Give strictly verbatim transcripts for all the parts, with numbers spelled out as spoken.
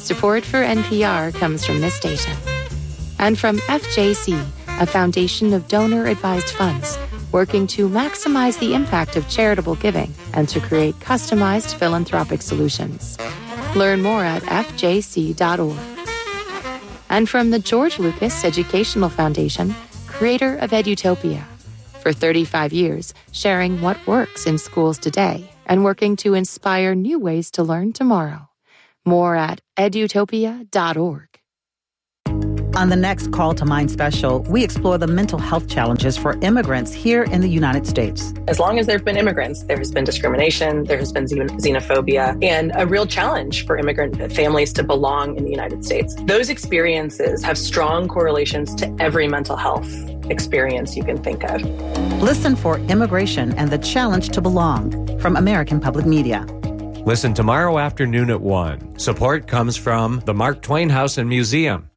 Support for N P R comes from this station. And from F J C, a foundation of donor-advised funds, working to maximize the impact of charitable giving and to create customized philanthropic solutions. Learn more at f j c dot org. And from the George Lucas Educational Foundation, creator of Edutopia. For thirty-five years, sharing what works in schools today and working to inspire new ways to learn tomorrow. More at edutopia dot org. On the next Call to Mind special, we explore the mental health challenges for immigrants here in the United States. As long as there have been immigrants, there has been discrimination, there has been xenophobia, and a real challenge for immigrant families to belong in the United States. Those experiences have strong correlations to every mental health experience you can think of. Listen for Immigration and the Challenge to Belong from American Public Media. Listen tomorrow afternoon at one. Support comes from the Mark Twain House and Museum.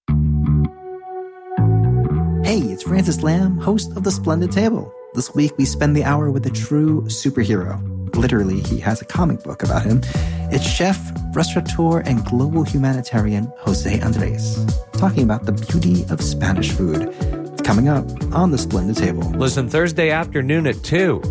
Hey, it's Francis Lamb, host of The Splendid Table. This week, we spend the hour with a true superhero. Literally, he has a comic book about him. It's chef, restaurateur, and global humanitarian Jose Andres, talking about the beauty of Spanish food. It's coming up on The Splendid Table. Listen Thursday afternoon at two.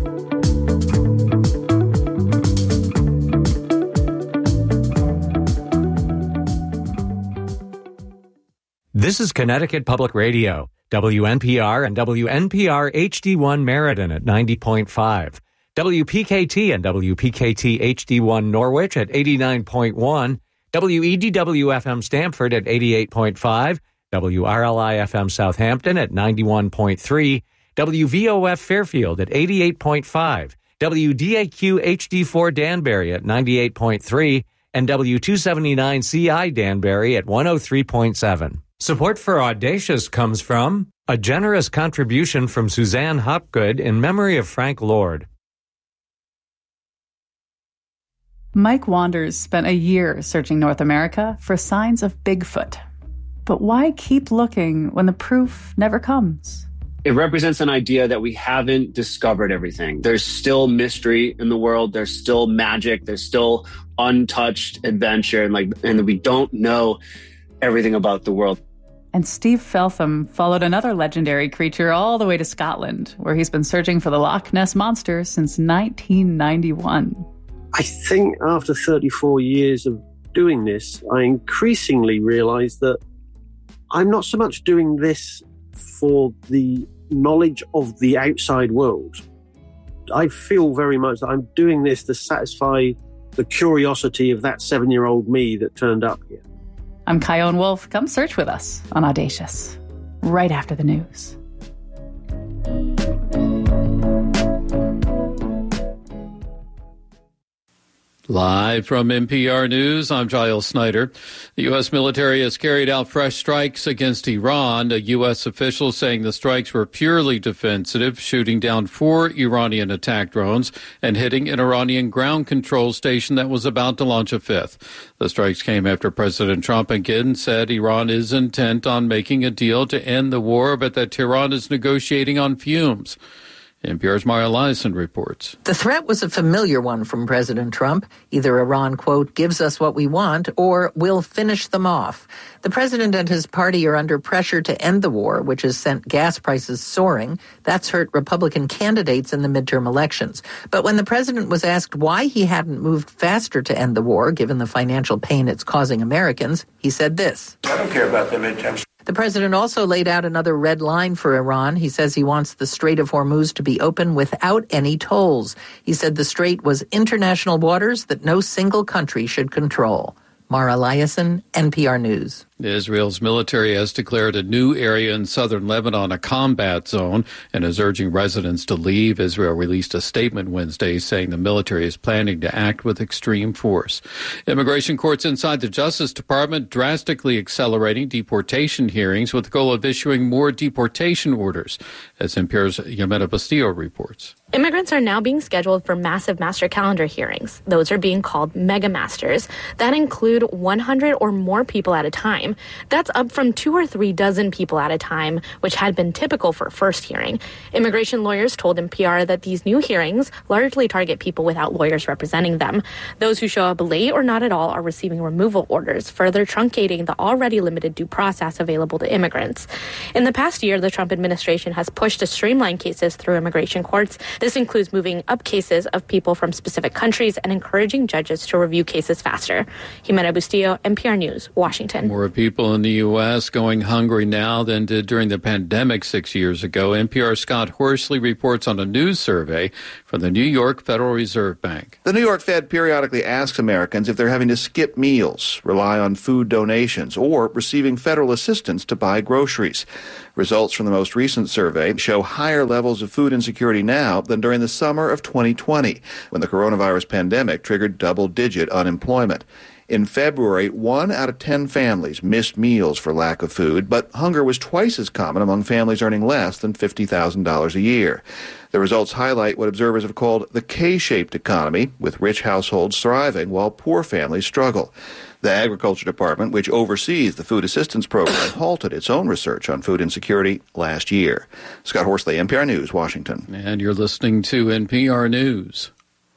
This is Connecticut Public Radio, W N P R and W N P R H D one Meriden at ninety point five, W P K T and W P K T H D one Norwich at eighty-nine point one, W E D W F M Stamford at eighty-eight point five, W R L I F M Southampton at ninety-one point three, W V O F Fairfield at eighty-eight point five, W D A Q H D four Danbury at ninety-eight point three, and W two seventy-nine C I Danbury at one oh three point seven. Support for Audacious comes from a generous contribution from Suzanne Hopgood in memory of Frank Lord. Mike Wanders spent a year searching North America for signs of Bigfoot. But why keep looking when the proof never comes? It represents an idea that we haven't discovered everything. There's still mystery in the world. There's still magic. There's still untouched adventure. And like, and we don't know everything about the world. And Steve Feltham followed another legendary creature all the way to Scotland, where he's been searching for the Loch Ness Monster since nineteen ninety-one. I think after thirty-four years of doing this, I increasingly realize that I'm not so much doing this for the knowledge of the outside world. I feel very much that I'm doing this to satisfy the curiosity of that seven-year-old me that turned up here. I'm Kyone Wolf. Come search with us on Audacious, right after the news. Live from N P R News, I'm Giles Snyder. The U S military has carried out fresh strikes against Iran. A U S official saying the strikes were purely defensive, shooting down four Iranian attack drones and hitting an Iranian ground control station that was about to launch a fifth. The strikes came after President Trump again said Iran is intent on making a deal to end the war, but that Tehran is negotiating on fumes. N P R's Mara Liasson reports. The threat was a familiar one from President Trump. Either Iran, quote, gives us what we want, or we'll finish them off. The president and his party are under pressure to end the war, which has sent gas prices soaring. That's hurt Republican candidates in the midterm elections. But when the president was asked why he hadn't moved faster to end the war, given the financial pain it's causing Americans, he said this. I don't care about the midterms. The president also laid out another red line for Iran. He says he wants the Strait of Hormuz to be open without any tolls. He said the strait was international waters that no single country should control. Mara Liasson, N P R News. Israel's military has declared a new area in southern Lebanon a combat zone and is urging residents to leave. Israel released a statement Wednesday saying the military is planning to act with extreme force. Immigration courts inside the Justice Department drastically accelerating deportation hearings with the goal of issuing more deportation orders, as N P R's Yameta Bastillo reports. Immigrants are now being scheduled for massive master calendar hearings. Those are being called mega masters that include one hundred or more people at a time. time. That's up from two or three dozen people at a time, which had been typical for a first hearing. Immigration lawyers told N P R that these new hearings largely target people without lawyers representing them. Those who show up late or not at all are receiving removal orders, further truncating the already limited due process available to immigrants. In the past year, the Trump administration has pushed to streamline cases through immigration courts. This includes moving up cases of people from specific countries and encouraging judges to review cases faster. Jimena Bustillo, N P R News, Washington. More people in the U S going hungry now than did during the pandemic six years ago. N P R's Scott Horsley reports on a new survey from the New York Federal Reserve Bank. The New York Fed periodically asks Americans if they're having to skip meals, rely on food donations, or receiving federal assistance to buy groceries. Results from the most recent survey show higher levels of food insecurity now than during the summer of twenty twenty, when the coronavirus pandemic triggered double-digit unemployment. In February, one out of ten families missed meals for lack of food, but hunger was twice as common among families earning less than fifty thousand dollars a year. The results highlight what observers have called the K-shaped economy, with rich households thriving while poor families struggle. The Agriculture Department, which oversees the food assistance program, halted its own research on food insecurity last year. Scott Horsley, N P R News, Washington. And you're listening to N P R News.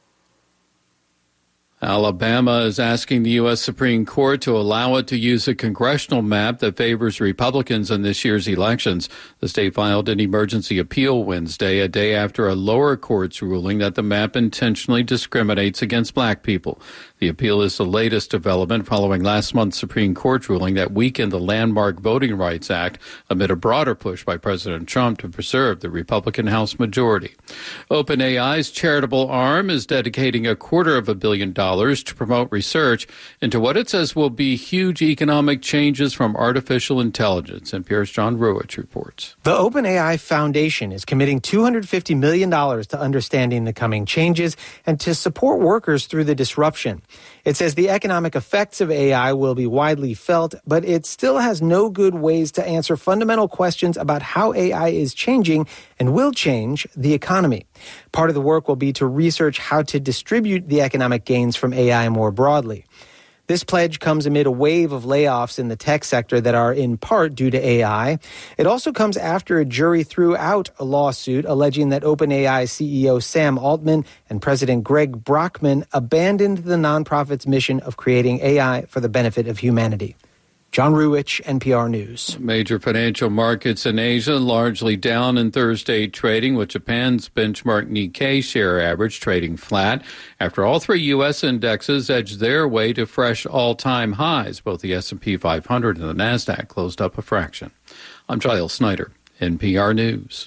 Alabama is asking the U S Supreme Court to allow it to use a congressional map that favors Republicans in this year's elections. The state filed an emergency appeal Wednesday, a day after a lower court's ruling that the map intentionally discriminates against black people. The appeal is the latest development following last month's Supreme Court ruling that weakened the landmark Voting Rights Act amid a broader push by President Trump to preserve the Republican House majority. OpenAI's charitable arm is dedicating a quarter of a billion dollars to promote research into what it says will be huge economic changes from artificial intelligence. N P R's John Ruwitch reports. The OpenAI Foundation is committing two hundred fifty million dollars to understanding the coming changes and to support workers through the disruption. It says the economic effects of A I will be widely felt, but it still has no good ways to answer fundamental questions about how A I is changing and will change the economy. Part of the work will be to research how to distribute the economic gains from A I more broadly. This pledge comes amid a wave of layoffs in the tech sector that are in part due to A I. It also comes after a jury threw out a lawsuit alleging that OpenAI C E O Sam Altman and President Greg Brockman abandoned the nonprofit's mission of creating A I for the benefit of humanity. John Ruwitch, N P R News. Major financial markets in Asia largely down in Thursday trading, with Japan's benchmark Nikkei share average trading flat after all three U S indexes edged their way to fresh all-time highs. Both the S and P five hundred and the NASDAQ closed up a fraction. I'm Giles Snyder, N P R News.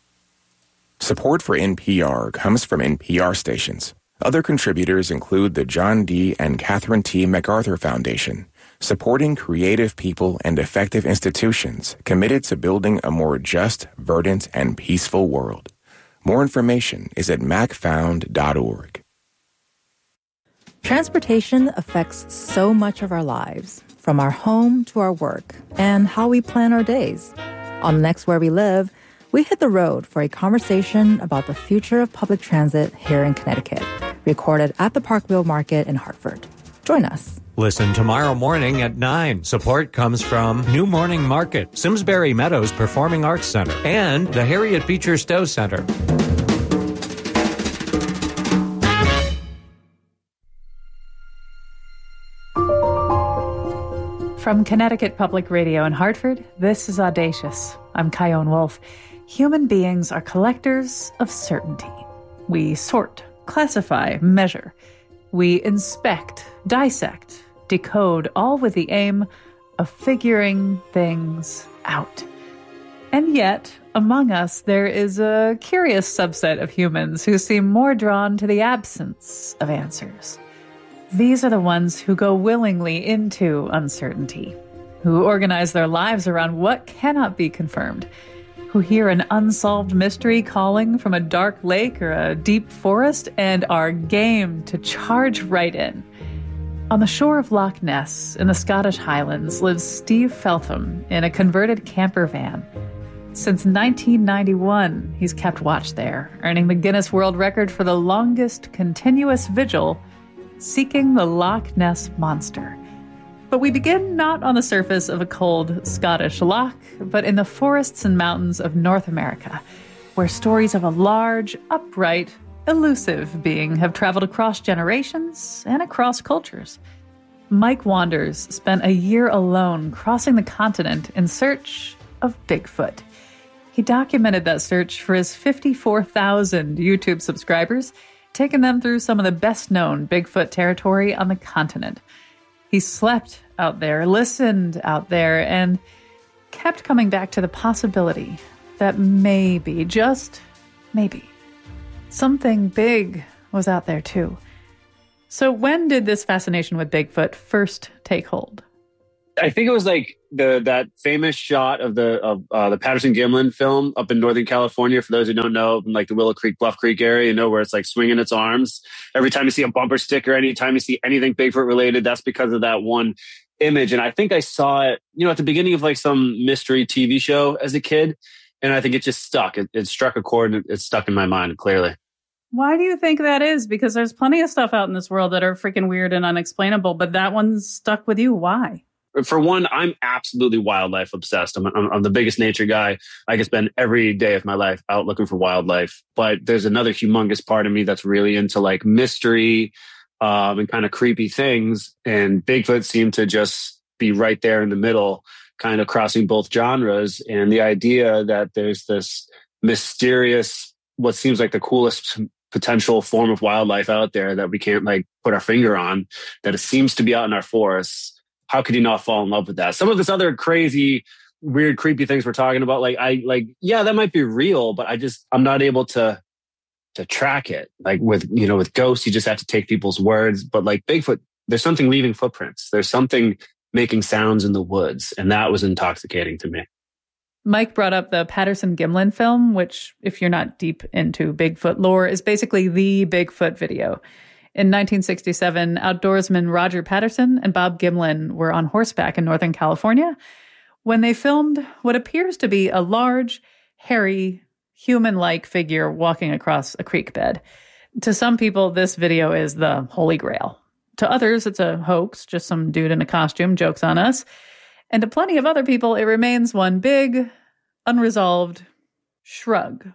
Support for N P R comes from N P R stations. Other contributors include the John D. and Catherine T. MacArthur Foundation, supporting creative people and effective institutions committed to building a more just, verdant, and peaceful world. More information is at mac found dot org. Transportation affects so much of our lives, from our home to our work, and how we plan our days. On Next Where We Live, we hit the road for a conversation about the future of public transit here in Connecticut, recorded at the Parkville Market in Hartford. Join us. Listen tomorrow morning at nine. Support comes from New Morning Market, Simsbury Meadows Performing Arts Center, and the Harriet Beecher Stowe Center. From Connecticut Public Radio in Hartford, this is Audacious. I'm Kyone Wolf. Human beings are collectors of certainty. We sort, classify, measure. We inspect, dissect, decode, all with the aim of figuring things out. And yet, among us, there is a curious subset of humans who seem more drawn to the absence of answers. These are the ones who go willingly into uncertainty, who organize their lives around what cannot be confirmed, who hear an unsolved mystery calling from a dark lake or a deep forest and are game to charge right in. On the shore of Loch Ness in the Scottish Highlands lives Steve Feltham in a converted camper van. Since nineteen ninety-one, he's kept watch there, earning the Guinness World Record for the longest continuous vigil seeking the Loch Ness Monster. But we begin not on the surface of a cold Scottish loch, but in the forests and mountains of North America, where stories of a large, upright, elusive being have traveled across generations and across cultures. Mike Wanders spent a year alone crossing the continent in search of Bigfoot. He documented that search for his fifty-four thousand YouTube subscribers, taking them through some of the best-known Bigfoot territory on the continent. He slept out there, listened out there, and kept coming back to the possibility that maybe, just maybe, something big was out there too. So when did this fascination with Bigfoot first take hold? I think it was like the that famous shot of the of uh, the Patterson-Gimlin film up in Northern California. For those who don't know, in like the Willow Creek, Bluff Creek area, you know, where it's like swinging its arms. Every time you see a bumper sticker, anytime you see anything Bigfoot related, that's because of that one image. And I think I saw it, you know, at the beginning of like some mystery T V show as a kid. And I think it just stuck. It, it struck a chord and it, it stuck in my mind clearly. Why do you think that is? Because there's plenty of stuff out in this world that are freaking weird and unexplainable, but that one's stuck with you. Why? For one, I'm absolutely wildlife obsessed. I'm, I'm, I'm the biggest nature guy. I can spend every day of my life out looking for wildlife. But there's another humongous part of me that's really into like mystery um, and kind of creepy things. And Bigfoot seemed to just be right there in the middle, kind of crossing both genres. And the idea that there's this mysterious, what seems like the coolest potential form of wildlife out there that we can't like put our finger on, that it seems to be out in our forests. How could you not fall in love with that? Some of this other crazy, weird, creepy things we're talking about, like I like, yeah, that might be real, but I just I'm not able to to track it. Like with you know with ghosts, you just have to take people's words. But like Bigfoot, there's something leaving footprints. There's something making sounds in the woods, and that was intoxicating to me. Mike brought up the Patterson-Gimlin film, which, if you're not deep into Bigfoot lore, is basically the Bigfoot video. In nineteen sixty-seven, outdoorsmen Roger Patterson and Bob Gimlin were on horseback in Northern California when they filmed what appears to be a large, hairy, human-like figure walking across a creek bed. To some people, this video is the Holy Grail. To others, it's a hoax, just some dude in a costume, jokes on us. And to plenty of other people, it remains one big, unresolved shrug.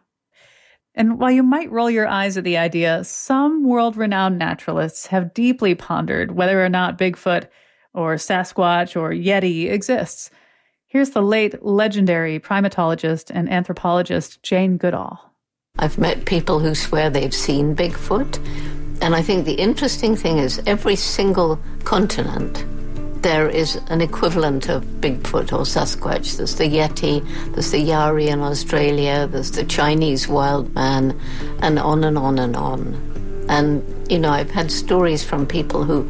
And while you might roll your eyes at the idea, some world-renowned naturalists have deeply pondered whether or not Bigfoot or Sasquatch or Yeti exists. Here's the late legendary primatologist and anthropologist Jane Goodall. I've met people who swear they've seen Bigfoot. And I think the interesting thing is every single continent, there is an equivalent of Bigfoot or Sasquatch. There's the Yeti, there's the Yari in Australia, there's the Chinese wild man, and on and on and on. And, you know, I've had stories from people who,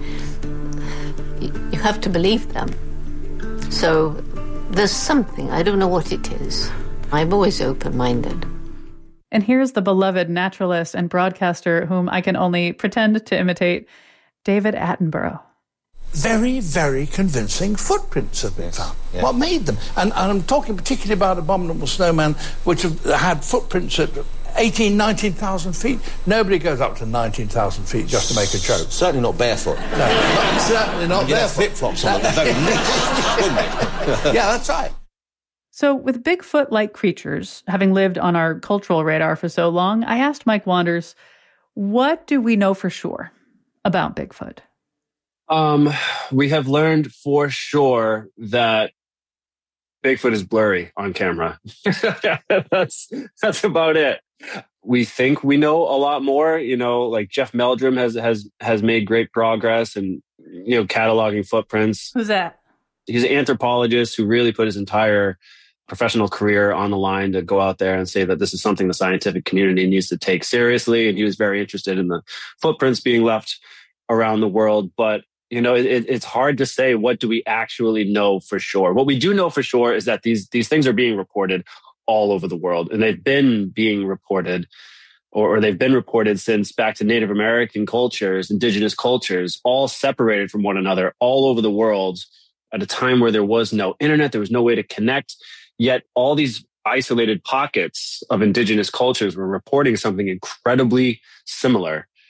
you have to believe them. So there's something, I don't know what it is. I'm always open-minded. And here's the beloved naturalist and broadcaster whom I can only pretend to imitate, David Attenborough. Very, very convincing footprints have been found. Yeah. What made them? And, and I'm talking particularly about Abominable Snowman, which have had footprints at eighteen, nineteen thousand feet. Nobody goes up to nineteen thousand feet just to make a joke. Certainly not barefoot. No, not, certainly not you barefoot. Flip-flops on at the very least, wouldn't it? Yeah, that's right. So with Bigfoot-like creatures having lived on our cultural radar for so long, I asked Mike Wanders, what do we know for sure about Bigfoot? Um, we have learned for sure that Bigfoot is blurry on camera. that's that's about it. We think we know a lot more. You know, like Jeff Meldrum has has has made great progress and you know cataloging footprints. Who's that? He's an anthropologist who really put his entire professional career on the line to go out there and say that this is something the scientific community needs to take seriously. And he was very interested in the footprints being left around the world. But you know, it, it's hard to say what do we actually know for sure. What we do know for sure is that these these things are being reported all over the world, and they've been being reported, or, or they've been reported since back to Native American cultures, indigenous cultures, all separated from one another all over the world at a time where there was no internet, there was no way to connect. Yet all these isolated pockets of indigenous cultures were reporting something incredibly similar.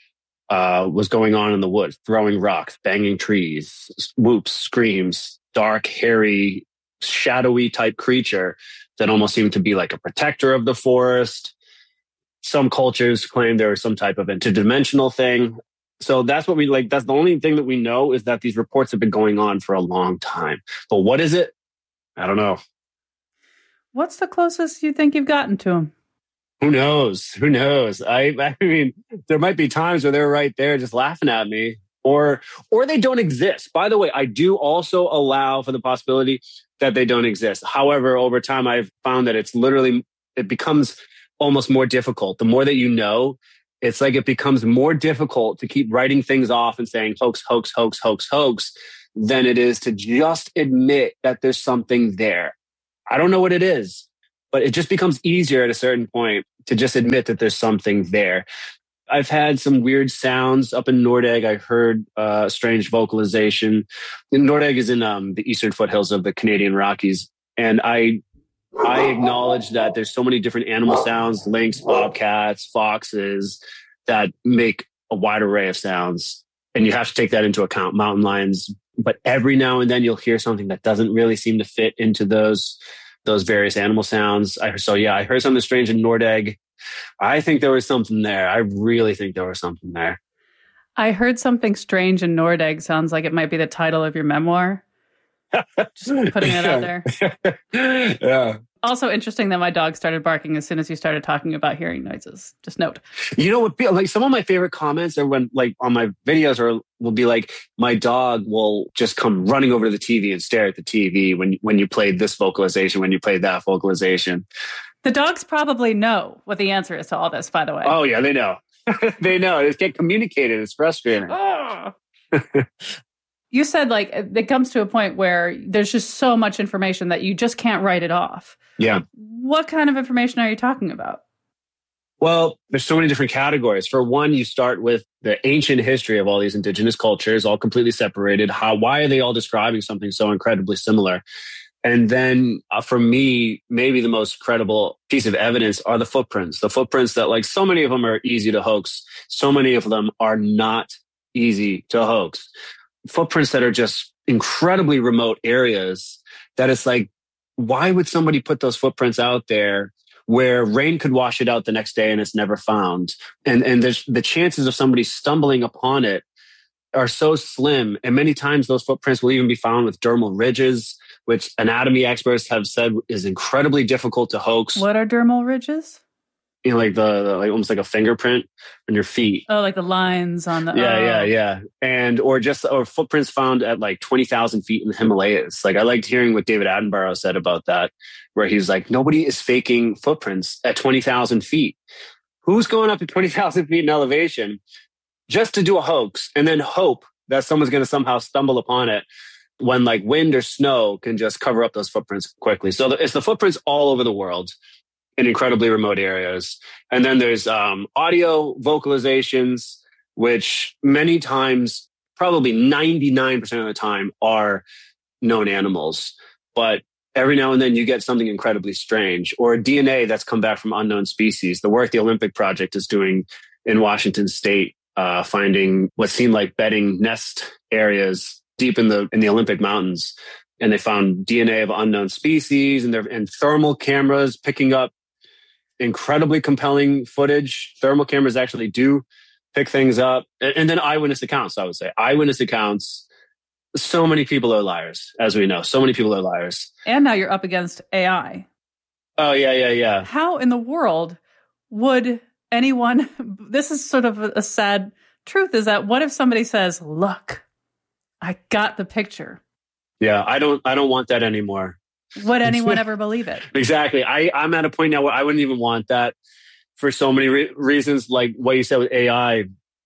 uh, was going on in the woods, throwing rocks, banging trees, whoops, screams, dark, hairy, shadowy type creature that almost seemed to be like a protector of the forest. Some cultures claim there was some type of interdimensional thing. So that's what we like. That's the only thing that we know, is that these reports have been going on for a long time. But what is it? I don't know. What's the closest you think you've gotten to them? Who knows? Who knows? I, I mean, there might be times where they're right there just laughing at me, or or they don't exist. By the way, I do also allow for the possibility that they don't exist. However, over time, I've found that it's literally, it becomes almost more difficult. The more that you know, it's like it becomes more difficult to keep writing things off and saying hoax, hoax, hoax, hoax, hoax, than it is to just admit that there's something there. I don't know what it is, but it just becomes easier at a certain point to just admit that there's something there. I've had some weird sounds up in Nordegg. I heard uh, strange vocalization. Nordegg is in um, the eastern foothills of the Canadian Rockies. And I I acknowledge that there's so many different animal sounds, lynx, bobcats, foxes, that make a wide array of sounds. And you have to take that into account, mountain lions. But every now and then you'll hear something that doesn't really seem to fit into those those various animal sounds. I, so yeah, I heard something strange in Nordegg. I think there was something there. I really think there was something there. I heard something strange in Nordegg. Sounds like it might be the title of your memoir. Just putting it out there. Yeah. Also interesting that my dog started barking as soon as you started talking about hearing noises. Just note. You know what? Like some of my favorite comments are when, like, on my videos, or will be like, my dog will just come running over to the T V and stare at the T V when when you played this vocalization, when you played that vocalization. The dogs probably know what the answer is to all this, by the way. Oh yeah, they know. They know. They can't communicate it. It's frustrating. Oh. You said, like, it comes to a point where there's just so much information that you just can't write it off. Yeah. What kind of information are you talking about? Well, there's so many different categories. For one, you start with the ancient history of all these indigenous cultures, all completely separated. How, why are they all describing something so incredibly similar? And then uh, for me, maybe the most credible piece of evidence are the footprints. The footprints that, like, so many of them are easy to hoax. So many of them are not easy to hoax. Footprints that are just incredibly remote areas that it's like, why would somebody put those footprints out there where rain could wash it out the next day and it's never found? And and there's the chances of somebody stumbling upon it are so slim. And many times those footprints will even be found with dermal ridges, which anatomy experts have said is incredibly difficult to hoax. What are dermal ridges? You know, like the, the like almost like a fingerprint on your feet. Oh, like the lines on the. Yeah, oh. yeah, yeah. And or just or footprints found at like twenty thousand feet in the Himalayas. Like I liked hearing what David Attenborough said about that, where he's like, nobody is faking footprints at twenty thousand feet. Who's going up to twenty thousand feet in elevation just to do a hoax and then hope that someone's going to somehow stumble upon it when like wind or snow can just cover up those footprints quickly? So it's the footprints all over the world in incredibly remote areas. And then there's um, audio vocalizations, which many times, probably ninety-nine percent of the time, are known animals. But every now and then you get something incredibly strange, or D N A that's come back from unknown species. The work the Olympic Project is doing in Washington State, uh, finding what seemed like bedding nest areas deep in the in the Olympic Mountains. And they found D N A of unknown species, and, and thermal cameras picking up incredibly compelling footage. Thermal cameras actually do pick things up. And, and then eyewitness accounts, I would say. Eyewitness accounts. So many people are liars, as we know. So many people are liars. And now you're up against A I. Oh, yeah, yeah, yeah. How in the world would anyone... This is sort of a, a sad truth, is that what if somebody says, look, I got the picture. Yeah, I don't I don't want that anymore. Would anyone ever believe it? Exactly. I, I'm at a point now where I wouldn't even want that for so many re- reasons, like what you said with A I.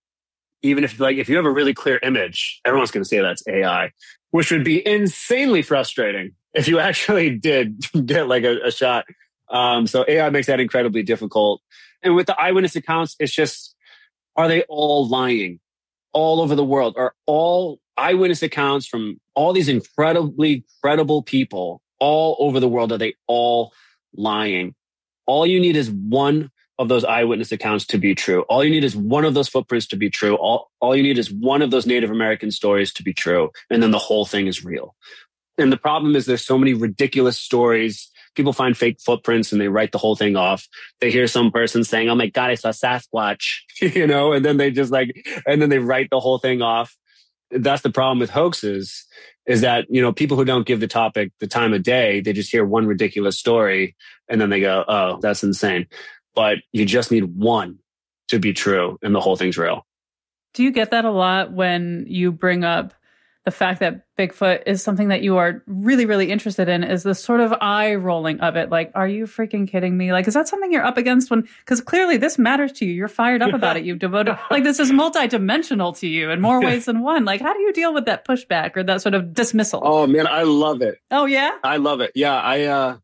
Even if like if you have a really clear image, everyone's going to say that's A I, which would be insanely frustrating if you actually did get like a, a shot. Um, so A I makes that incredibly difficult. And with the eyewitness accounts, it's just, are they all lying? All over the world are all eyewitness accounts from all these incredibly credible people all over the world. Are they all lying? All you need is one of those eyewitness accounts to be true. All you need is one of those footprints to be true. All, all you need is one of those Native American stories to be true. And then the whole thing is real. And the problem is there's so many ridiculous stories. People find fake footprints and they write the whole thing off. They hear some person saying, oh my God, I saw Sasquatch, you know, and then they just like, and then they write the whole thing off. That's the problem with hoaxes, is that, you know, people who don't give the topic the time of day, they just hear one ridiculous story and then they go, oh, that's insane. But you just need one to be true and the whole thing's real. Do you get that a lot when you bring up the fact that Bigfoot is something that you are really, really interested in? Is the sort of eye rolling of it? Like, are you freaking kidding me? Like, is that something you're up against when, because clearly this matters to you. You're fired up about it. You've devoted, like, this is multidimensional to you in more ways than one. Like, how do you deal with that pushback or that sort of dismissal? Oh man, I love it. Oh yeah? I love it. Yeah. I, uh,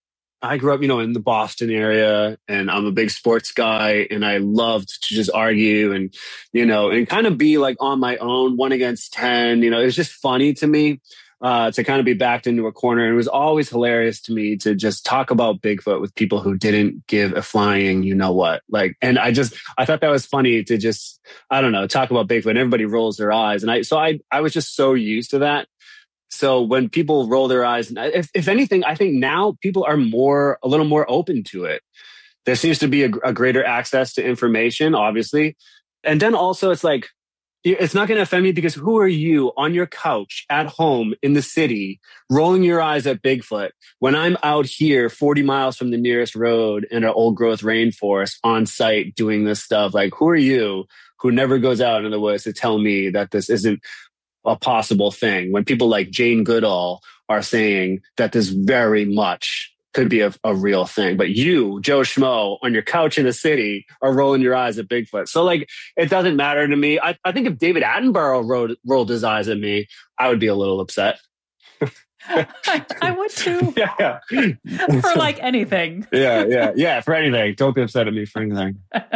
I grew up, you know, in the Boston area, and I'm a big sports guy, and I loved to just argue and, you know, and kind of be like on my own, one against ten. You know, it was just funny to me uh, to kind of be backed into a corner. And it was always hilarious to me to just talk about Bigfoot with people who didn't give a flying, you know what, like, and I just, I thought that was funny to just, I don't know, talk about Bigfoot and everybody rolls their eyes. And I, so I, I was just so used to that. So when people roll their eyes, if, if anything, I think now people are more, a little more open to it. There seems to be a, a greater access to information, obviously. And then also it's like, it's not going to offend me because who are you on your couch at home in the city rolling your eyes at Bigfoot when I'm out here forty miles from the nearest road in an old growth rainforest on site doing this stuff? Like, who are you who never goes out in the woods to tell me that this isn't a possible thing, when people like Jane Goodall are saying that this very much could be a, a real thing? But you, Joe Schmo, on your couch in the city are rolling your eyes at Bigfoot. So like, it doesn't matter to me. I, I think if David Attenborough rolled, rolled his eyes at me, I would be a little upset. I, I would too. Yeah, yeah. For like anything. yeah, yeah, yeah. For anything. Don't be upset at me for anything.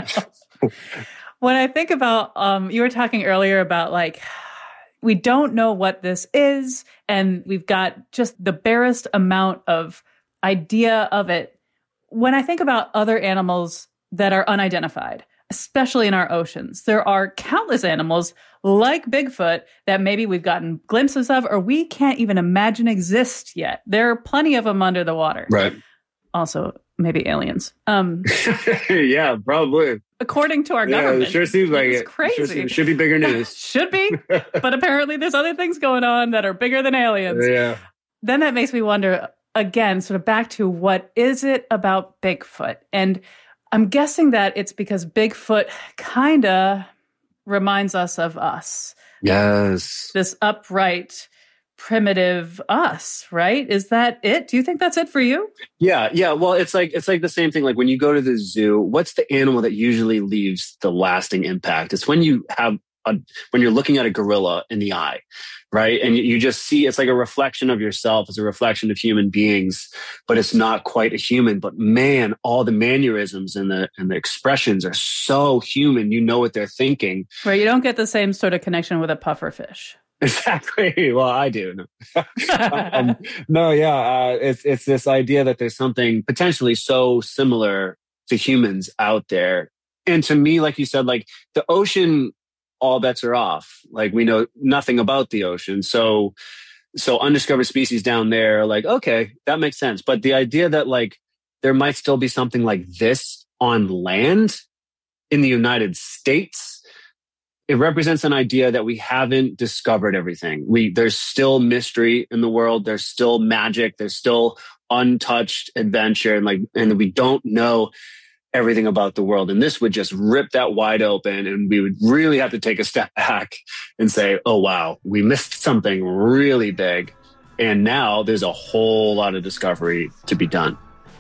When I think about, um, you were talking earlier about like, we don't know what this is, and we've got just the barest amount of idea of it. When I think about other animals that are unidentified, especially in our oceans, there are countless animals like Bigfoot that maybe we've gotten glimpses of or we can't even imagine exist yet. There are plenty of them under the water. Right. Also, maybe aliens. Um, yeah, probably. According to our yeah, government. It sure seems like it's it. crazy. Sure seems, should be bigger news. Should be. But apparently there's other things going on that are bigger than aliens. Yeah. Then that makes me wonder, again, sort of back to what is it about Bigfoot? And I'm guessing that it's because Bigfoot kind of reminds us of us. Yes. This upright, primitive us, right? Is that it? Do you think that's it for you? Yeah, yeah. Well, it's like it's like the same thing. Like when you go to the zoo, what's the animal that usually leaves the lasting impact? It's when you have a, when you're looking at a gorilla in the eye, right? And you, you just see it's like a reflection of yourself. It's a reflection of human beings, but it's not quite a human. But man, all the mannerisms and the and the expressions are so human. You know what they're thinking. Right. You don't get the same sort of connection with a puffer fish. Exactly. Well, I do. um, no, yeah. Uh, it's it's this idea that there's something potentially so similar to humans out there. And to me, like you said, like the ocean, all bets are off. Like we know nothing about the ocean. So, so undiscovered species down there, like, okay, that makes sense. But the idea that like there might still be something like this on land in the United States, it represents an idea that we haven't discovered everything. We there's still mystery in the world. There's still magic. There's still untouched adventure, and like, and we don't know everything about the world. And this would just rip that wide open, and we would really have to take a step back and say, "Oh wow, we missed something really big." And now there's a whole lot of discovery to be done.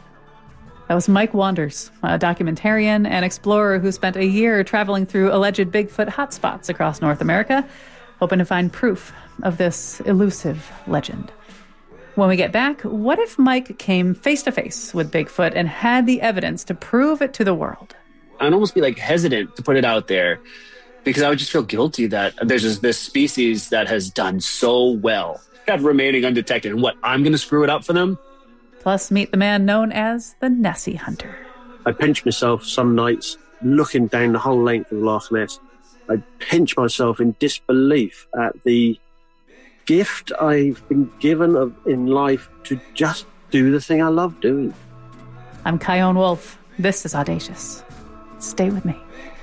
That was Mike Wanders, a documentarian and explorer who spent a year traveling through alleged Bigfoot hotspots across North America, hoping to find proof of this elusive legend. When we get back, what if Mike came face-to-face with Bigfoot and had the evidence to prove it to the world? I'd almost be like hesitant to put it out there because I would just feel guilty that there's just this species that has done so well at remaining undetected. And what, I'm going to screw it up for them? Plus, meet the man known as the Nessie Hunter. I pinch myself some nights looking down the whole length of Loch Ness. I pinch myself in disbelief at the gift I've been given of, in life to just do the thing I love doing. I'm Chion Wolf. This is Audacious. Stay with me.